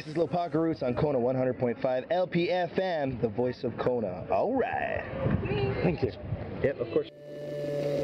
is Lopaka Roots on Kona 100.5 LPFM, the voice of Kona. All right. Thank you. Yep, of course.